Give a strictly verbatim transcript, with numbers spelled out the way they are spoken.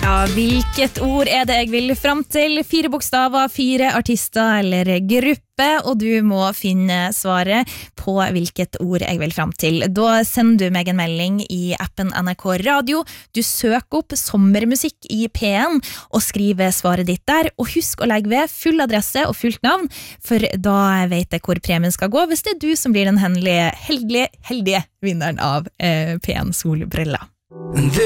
Ja, hvilket ord er det jeg vil frem til? Fire bokstaver, fire artister eller gruppe, og du må finne svaret på hvilket ord jeg vil frem til. Da sender du meg en melding i appen N R K Radio. Du søker opp sommermusikk i P en og skriver svaret ditt der, og husk å legge ved full adresse og fullt navn, for da vet jeg hvor premien skal gå, hvis det er du som blir den heldige, heldige, heldige vinneren av eh, P en Solbriller.